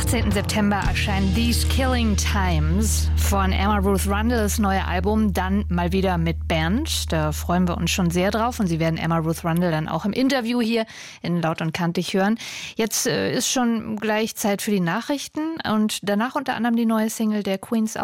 16. September erscheint These Killing Times von Emma Ruth Rundle, das neue Album, dann mal wieder mit Band. Da freuen wir uns schon sehr drauf und Sie werden Emma Ruth Rundle dann auch im Interview hier in Laut und Kantig hören. Jetzt ist schon gleich Zeit für die Nachrichten und danach unter anderem die neue Single der Queens